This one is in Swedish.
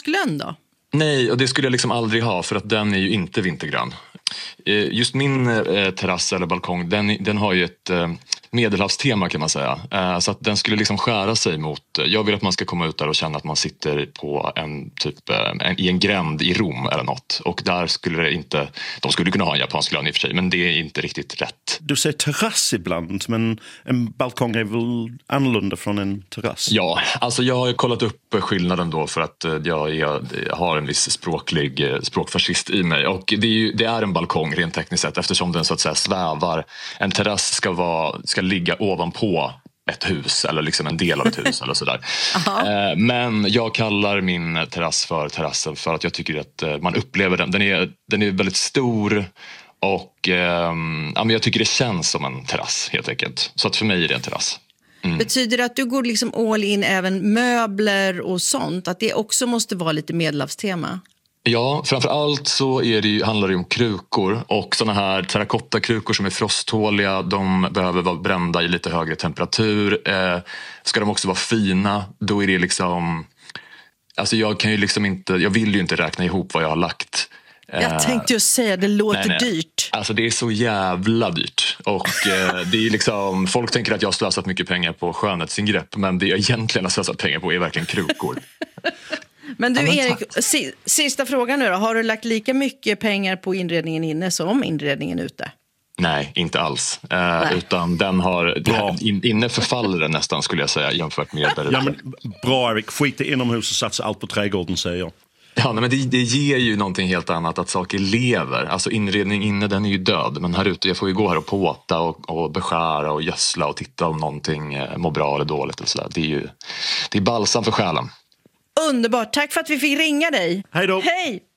påsklön då? Nej, och det skulle jag liksom aldrig ha, för att den är ju inte vintergrön. Just min terrass eller balkong, den har ju ett medelhavstema kan man säga. Så att den skulle liksom skära sig mot... Jag vill att man ska komma ut där och känna att man sitter på i en gränd i Rom eller något. Och där skulle det inte... De skulle kunna ha en japansk lön i och för sig, men det är inte riktigt rätt. Du säger terrass ibland, men en balkong är väl annorlunda från en terrass? Ja, alltså jag har ju kollat upp skillnaden då för att jag har en viss språkfascist i mig. Och det är en balkong rent tekniskt sett, eftersom den så att säga svävar. En terrass ska ligga ovanpå ett hus eller liksom en del av ett hus eller sådär. Men jag kallar min terrass för terrassen för att jag tycker att man upplever den. Den är väldigt stor och men jag tycker det känns som en terrass helt enkelt. Så att för mig är det en terrass. Betyder det att du går liksom all in även möbler och sånt? Att det också måste vara lite medelhavstema? Ja, framförallt så handlar det om krukor och såna här terrakottakrukor som är frosttåliga, de behöver vara brända i lite högre temperatur. Ska de också vara fina, då är det liksom... Alltså jag vill ju inte räkna ihop vad jag har lagt. Jag tänkte ju säga, det låter dyrt. Alltså det är så jävla dyrt. Och det är liksom, folk tänker att jag har slösat mycket pengar på skönhetsingrepp, men det jag egentligen har slösat pengar på är verkligen krukor. Men du Erik, sista frågan nu då. Har du lagt lika mycket pengar på inredningen inne som inredningen ute? Nej, inte alls. Utan den har inne förfaller den nästan, skulle jag säga, jämfört med där ute. Ja, men bra Erik, skit inomhus och satsa allt på trädgården, säger jag. Ja, men det ger ju någonting helt annat, att saker lever. Alltså inredning inne, den är ju död. Men här ute, jag får ju gå här och påta och beskära och gödsla och titta om någonting mår bra eller dåligt. Och så där. Det är balsam för själen. Underbart, tack för att vi fick ringa dig. Hej då. Hej!